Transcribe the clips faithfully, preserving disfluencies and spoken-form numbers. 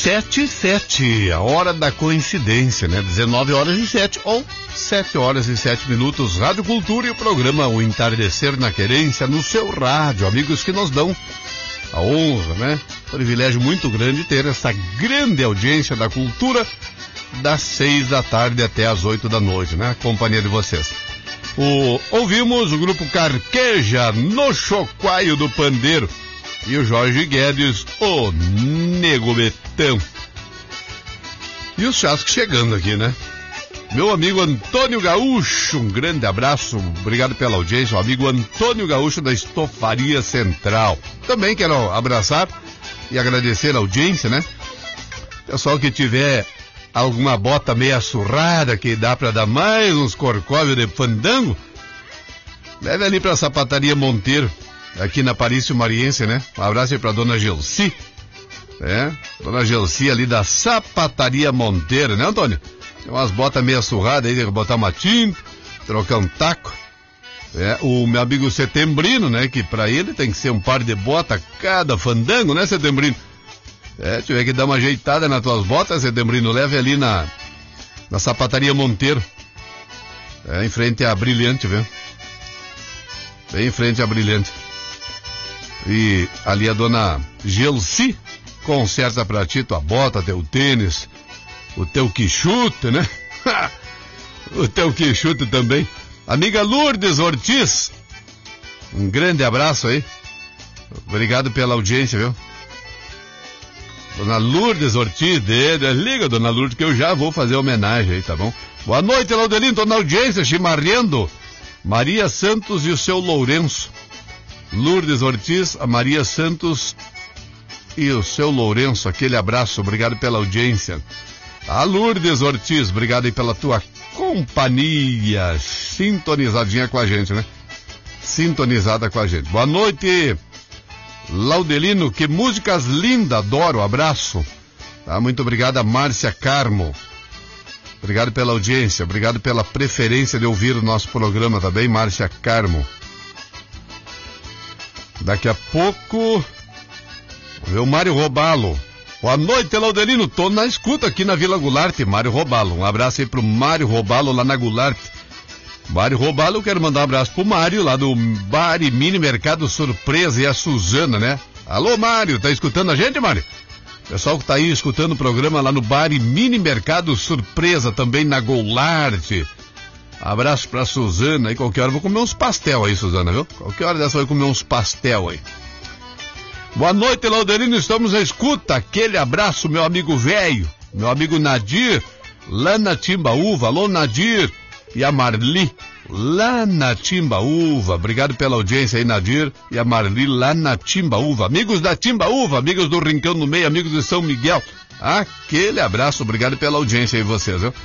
sete e sete, a hora da coincidência, né? dezenove horas e sete ou sete horas e sete minutos. Rádio Cultura e o programa O Entardecer na Querência no seu rádio. Amigos que nos dão a honra, né? Privilégio muito grande ter essa grande audiência da cultura das seis da tarde até as oito da noite, né? A companhia de vocês. O, ouvimos o grupo Carqueja no Chocoaio do Pandeiro e o Jorge Guedes, o Nego Betão. E os chascos chegando aqui, né? Meu amigo Antônio Gaúcho, um grande abraço, obrigado pela audiência, o amigo Antônio Gaúcho da Estofaria Central. Também quero abraçar e agradecer a audiência, né? Pessoal que tiver alguma bota meia surrada que dá pra dar mais uns corcóvios de fandango, leve ali pra Sapataria Monteiro, aqui na Parício Mariense, né? Um abraço aí pra dona Gelsi, né? Dona Gelsi ali da Sapataria Monteiro, né, Antônio? Tem umas botas meia surradas aí, tem que botar uma tinta, trocar um taco. É, o meu amigo Setembrino, né? Que pra ele tem que ser um par de botas cada fandango, né, Setembrino? É, tiver que dar uma ajeitada nas tuas botas, Setembrino, leve ali na, na Sapataria Monteiro. É, em frente à Brilhante, viu? Bem em frente à Brilhante. E ali a dona Gelsi conserta pra ti tua bota, teu tênis, o teu quichute, né? O teu quichute também. Amiga Lourdes Ortiz, um grande abraço aí. Obrigado pela audiência, viu? Dona Lourdes Ortiz, dele, liga, dona Lourdes, que eu já vou fazer homenagem aí, tá bom? Boa noite, Laudelino, tô na audiência, chimarrendo. Maria Santos e o seu Lourenço. Lourdes Ortiz, a Maria Santos e o seu Lourenço, aquele abraço, obrigado pela audiência. A Lourdes Ortiz, obrigado aí pela tua companhia, sintonizadinha com a gente, né? Sintonizada com a gente. Boa noite, Laudelino, que músicas lindas, adoro, abraço. Tá, muito obrigado a Márcia Carmo. Obrigado pela audiência, obrigado pela preferência de ouvir o nosso programa também, Márcia Carmo. Daqui a pouco, o Mário Robalo. Boa noite, Laudelino, tô na escuta aqui na Vila Goulart, Mário Robalo. Um abraço aí pro Mário Robalo lá na Goulart. Mário Robalo, eu quero mandar um abraço pro Mário lá do Bar e Mini Mercado Surpresa e a Suzana, né? Alô, Mário, tá escutando a gente, Mário? Pessoal que tá aí escutando o programa lá no Bar e Mini Mercado Surpresa, também na Goulart. Abraço pra Suzana aí, qualquer hora eu vou comer uns pastel aí, Suzana, viu? Qualquer hora dessa eu vou comer uns pastel aí. Boa noite, Laudelino, estamos à escuta, aquele abraço, meu amigo velho, meu amigo Nadir, lá na Timbaúva, alô Nadir, e a Marli, lá na Timbaúva, obrigado pela audiência aí, Nadir, e a Marli lá na Timbaúva, amigos da Timbaúva, amigos do Rincão no Meio, amigos de São Miguel, aquele abraço, obrigado pela audiência aí vocês, viu?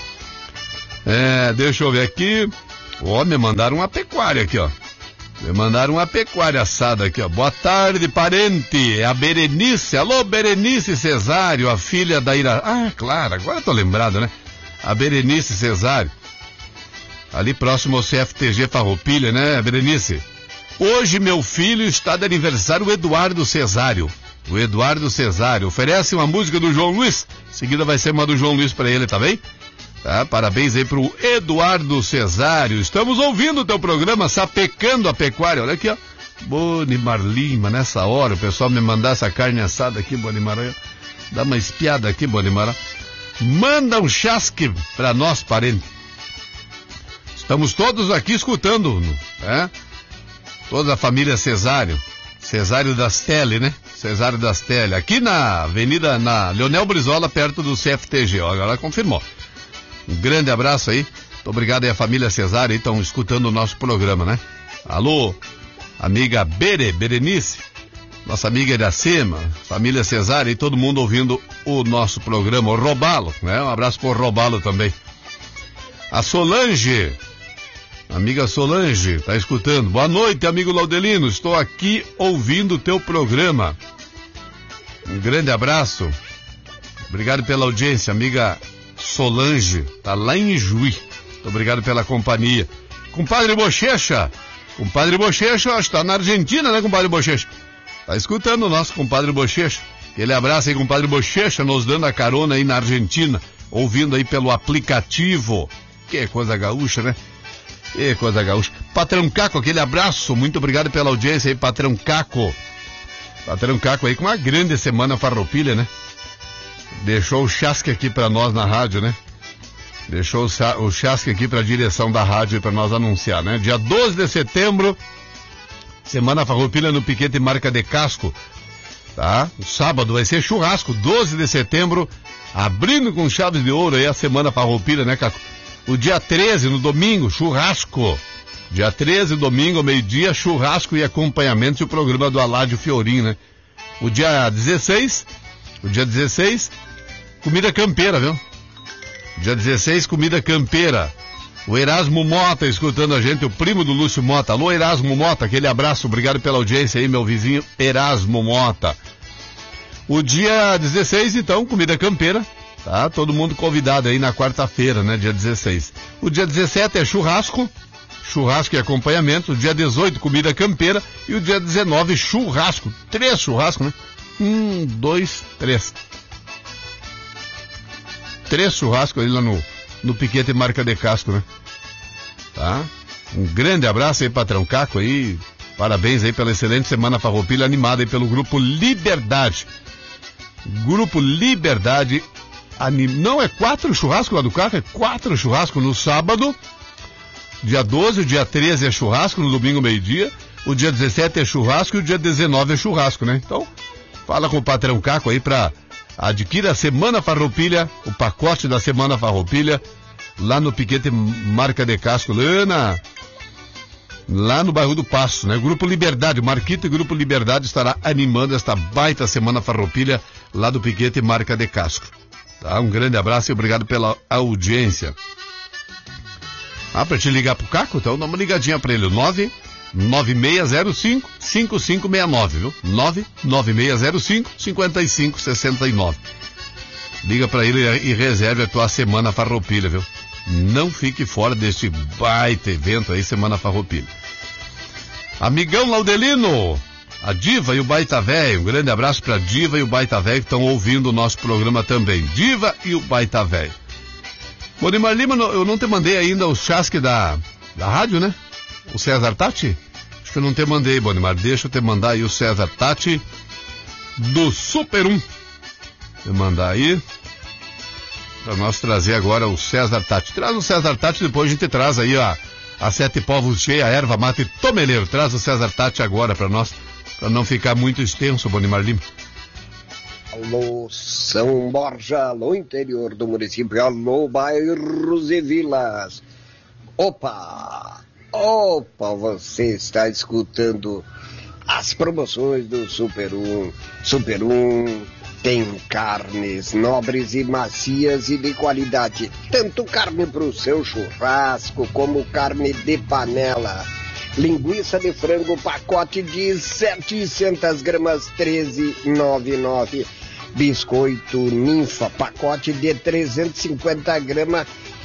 É, deixa eu ver aqui, ó, me mandaram uma pecuária aqui, ó. Me mandaram uma pecuária assada aqui, ó. Boa tarde, parente. É a Berenice. Alô, Berenice Cesário, a filha da Ira... Ah, claro, agora eu tô lembrado, né? A Berenice Cesário. Ali próximo ao C F T G Farroupilha, né, Berenice? Hoje meu filho está de aniversário, o Eduardo Cesário. O Eduardo Cesário. Oferece uma música do João Luiz. Em seguida vai ser uma do João Luiz pra ele, tá bem? Tá, parabéns aí pro Eduardo Cesário. Estamos ouvindo o teu programa Sapecando a Pecuária. Olha aqui, ó. Bonimar Lima, nessa hora, o pessoal me mandar essa carne assada aqui, Bonimar. Dá uma espiada aqui, Bonimar. Manda um chasque pra nós, parente. Estamos todos aqui escutando, né? Toda a família Cesário. Cesário das Tele, né? Cesário das Tele. Aqui na avenida, na Leonel Brizola, perto do C F T G. Ó, agora confirmou. Um grande abraço aí. Muito obrigado aí a família Cesário, estão escutando o nosso programa, né? Alô, amiga Bere, Berenice, nossa amiga Iracema, família Cesário e todo mundo ouvindo o nosso programa, o Robalo, né? Um abraço pro Robalo também. A Solange, amiga Solange, tá escutando. Boa noite, amigo Laudelino, estou aqui ouvindo o teu programa. Um grande abraço. Obrigado pela audiência, amiga Solange, tá lá em Juí. Muito obrigado pela companhia. Compadre Bochecha, compadre Bochecha, acho que tá na Argentina, né, compadre Bochecha? Tá escutando o nosso compadre Bochecha. Aquele abraço aí, compadre Bochecha, nos dando a carona aí na Argentina, ouvindo aí pelo aplicativo. Que coisa gaúcha, né? Que coisa gaúcha. Patrão Caco, aquele abraço, muito obrigado pela audiência aí, Patrão Caco. Patrão Caco aí com uma grande semana farroupilha, né? Deixou o chasque aqui pra nós na rádio, né? Deixou o chasque aqui pra direção da rádio pra nós anunciar, né? Dia doze de setembro, semana farroupilha no Piquete Marca de Casco, tá? O sábado vai ser churrasco, doze de setembro, abrindo com chaves de ouro aí a semana farroupilha, né, Caco? O dia treze, no domingo, churrasco. Dia treze, domingo, meio-dia, churrasco e acompanhamento e o programa do Aládio Fiorim, né? O dia dezesseis, o dia dezesseis, comida campeira, viu? Dia dezesseis, comida campeira. O Erasmo Mota escutando a gente, o primo do Lúcio Mota. Alô, Erasmo Mota, aquele abraço, obrigado pela audiência aí, meu vizinho Erasmo Mota. O dia dezesseis, então, comida campeira, tá? Todo mundo convidado aí na quarta-feira, né? Dia dezesseis. O dia dezessete é churrasco, churrasco e acompanhamento. O dia dezoito, comida campeira. E o dia dezenove, churrasco. Três churrascos, né? Um, dois, três. Três churrascos ali lá no, no Piquete Marca de Casco, né? Tá? Um grande abraço aí, Patrão Caco aí. Parabéns aí pela excelente semana farroupilha animada aí pelo Grupo Liberdade. Grupo Liberdade. Anim... Não é quatro churrascos lá do Caco, é quatro churrascos no sábado. Dia doze, o dia treze é churrasco, no domingo meio-dia. O dia dezessete é churrasco e o dia dezenove é churrasco, né? Então, fala com o Patrão Caco aí pra... Adquira a Semana Farroupilha, o pacote da Semana Farroupilha, lá no Piquete Marca de Casco, lá, na, lá no bairro do Passo, né? Grupo Liberdade, Marquito e Grupo Liberdade estará animando esta baita Semana Farroupilha lá do Piquete Marca de Casco. Tá? Um grande abraço e obrigado pela audiência. Ah, pra te ligar pro Caco, então dá uma ligadinha pra ele, nove nove seis zero cinco, cinco cinco seis nove, viu? nove nove seis zero cinco, cinco cinco seis nove. Liga pra ele e reserve a tua Semana Farroupilha, viu? Não fique fora deste baita evento aí, Semana Farroupilha. Amigão Laudelino, a Diva e o Baita Véio, um grande abraço pra Diva e o Baita Véio que estão ouvindo o nosso programa também. Diva e o Baita Véio. Bonimar Lima, eu não te mandei ainda o chasque da, da rádio, né? O César Tati? Acho que eu não te mandei, Bonimar. Deixa eu te mandar aí o César Tati do Super um. Vou mandar aí para nós trazer agora o César Tati. Traz o César Tati, depois a gente traz aí a, a Sete Povos Cheia, a Erva Mate Tomeleiro. Traz o César Tati agora para nós, para não ficar muito extenso, Bonimar Lima. Alô, São Borja, alô, interior do município, alô, bairros e vilas. Opa! Opa, você está escutando as promoções do Super um. Super um tem carnes nobres e macias e de qualidade. Tanto carne para o seu churrasco como carne de panela. Linguiça de frango, pacote de setecentas gramas, treze reais e noventa e nove centavos. Biscoito Ninfa, pacote de trezentos e cinquenta gramas,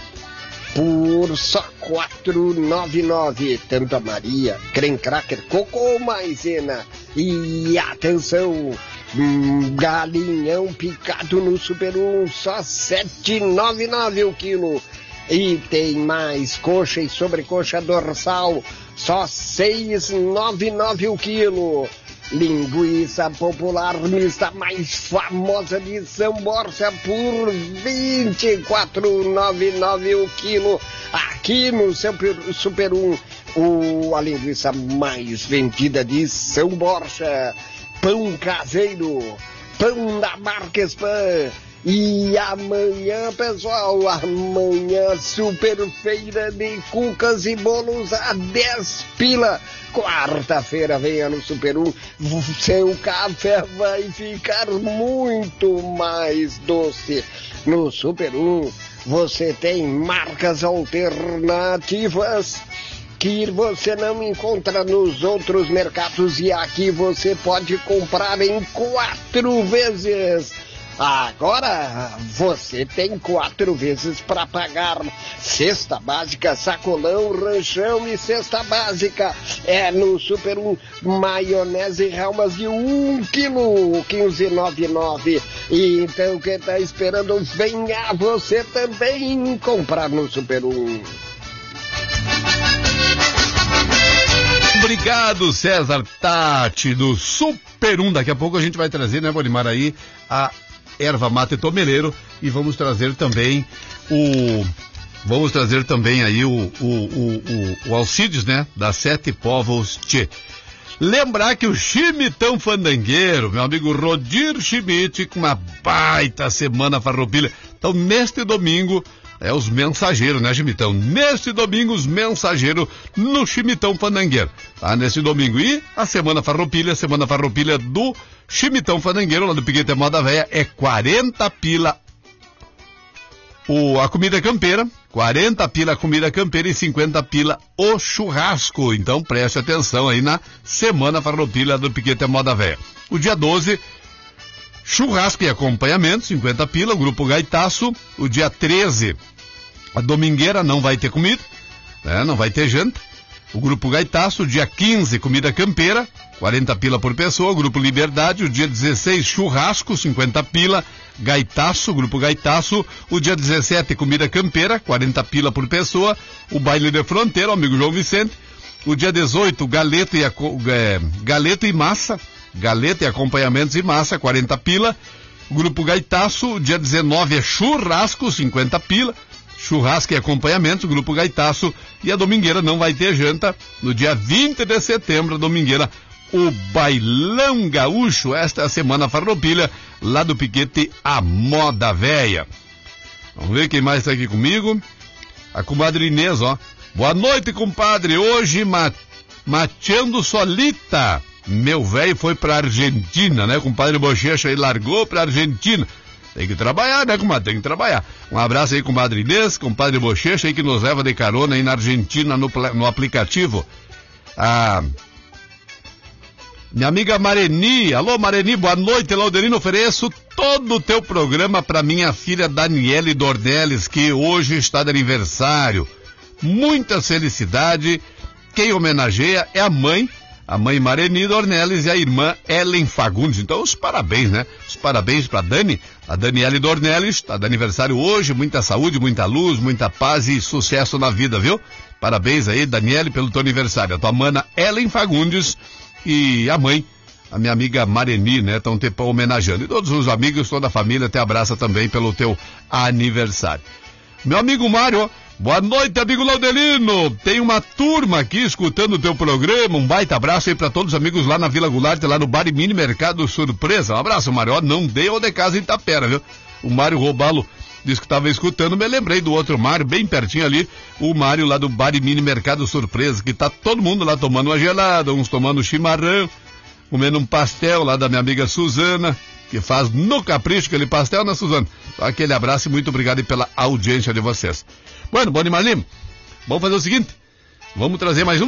por só quatro reais e noventa e nove centavos. Tanto a Maria, creme cracker, coco ou maisena. E atenção, hum, galinhão picado no Super um, só sete reais e noventa e nove centavos o quilo. E tem mais coxa e sobrecoxa dorsal, só seis reais e noventa e nove centavos o quilo. Linguiça popular mista mais famosa de São Borja por vinte e quatro reais e noventa e nove centavos o quilo. Aqui no Super um, o, a linguiça mais vendida de São Borja. Pão caseiro, pão da marca Spam. E amanhã, pessoal, amanhã super feira de cucas e bolos a dez pila. Quarta-feira venha no Super um, seu café vai ficar muito mais doce. No Super um você tem marcas alternativas que você não encontra nos outros mercados e aqui você pode comprar em quatro vezes. Agora você tem quatro vezes para pagar. Cesta básica, sacolão, ranchão e cesta básica. É no Super um, maionese Helmas de um quilo, quinze e noventa e nove. E então quem tá esperando, venha você também comprar no Super um. Obrigado, César Tati, do Super um. Daqui a pouco a gente vai trazer, né, Bolimar, aí a erva mate tomeleiro e vamos trazer também o... Vamos trazer também aí o, o, o, o, o Alcides, né, da Sete Povos Tchê. Lembrar que o Chimitão Fandangueiro, meu amigo Rodir Schmidt, com uma baita semana farroupilha. Então, neste domingo... É os mensageiros, né, Chimitão? Neste domingo, os mensageiros no Chimitão Fandangueiro. Tá? Neste domingo. E a Semana Farroupilha, a Semana Farroupilha do Chimitão Fandangueiro, lá do Piquete Moda Véia, é quarenta pila o, a comida campeira, quarenta pila a comida campeira e cinquenta pila o churrasco. Então, preste atenção aí na Semana Farroupilha do Piquete Moda Véia. O dia doze... churrasco e acompanhamento, cinquenta pila, o Grupo Gaitaço. O dia treze, a domingueira não vai ter comida, né? Não vai ter janta. O Grupo Gaitaço, o dia quinze, comida campeira, quarenta pila por pessoa. O Grupo Liberdade, o dia dezesseis, churrasco, cinquenta pila, Gaitaço, Grupo Gaitaço. O dia dezessete, comida campeira, quarenta pila por pessoa. O baile de fronteira, o amigo João Vicente. O dia dezoito, galeto e, é, galeto e massa, Galeta e acompanhamentos e massa, quarenta pila. Grupo Gaitaço, dia dezenove é churrasco, cinquenta pila. Churrasco e acompanhamentos, Grupo Gaitaço. E a domingueira não vai ter janta. No dia vinte de setembro, a domingueira, o Bailão Gaúcho. Esta é a Semana Farroupilha, lá do Piquete A Moda Véia. Vamos ver quem mais está aqui comigo. A comadre Inês, ó. Boa noite, compadre. Hoje, ma mateando solita. Meu velho foi pra Argentina, né? Compadre Bochecha aí largou pra Argentina. Tem que trabalhar, né, comadre? Tem que trabalhar. Um abraço aí, compadre Inês, compadre Bochecha aí que nos leva de carona aí na Argentina no, no aplicativo. Ah, minha amiga Mareni. Alô, Mareni, boa noite. Laudelino, ofereço todo o teu programa pra minha filha Daniele Dornelles, que hoje está de aniversário. Muita felicidade. Quem homenageia é a mãe, a mãe Mareni Dornelles e a irmã Ellen Fagundes. Então, os parabéns, né? Os parabéns pra Dani, a Daniele Dornelles, tá de aniversário hoje, muita saúde, muita luz, muita paz e sucesso na vida, viu? Parabéns aí, Daniele, pelo teu aniversário. A tua mana Ellen Fagundes e a mãe, a minha amiga Mareni, né? Estão te homenageando. E todos os amigos, toda a família te abraça também pelo teu aniversário. Meu amigo Mário, boa noite, amigo Laudelino. Tem uma turma aqui escutando o teu programa. Um baita abraço aí pra todos os amigos lá na Vila Goulart, lá no Bar e Mini Mercado Surpresa. Um abraço, Mário. Não deu de casa em Itapera, viu? O Mário Robalo disse que estava escutando. Me lembrei do outro Mário, bem pertinho ali. O Mário lá do Bar e Mini Mercado Surpresa, que tá todo mundo lá tomando uma gelada, uns tomando chimarrão, comendo um pastel lá da minha amiga Suzana, que faz no capricho aquele pastel, né, Suzana? Aquele abraço e muito obrigado pela audiência de vocês. Bueno, Boni Marlim, vamos fazer o seguinte, vamos trazer mais um.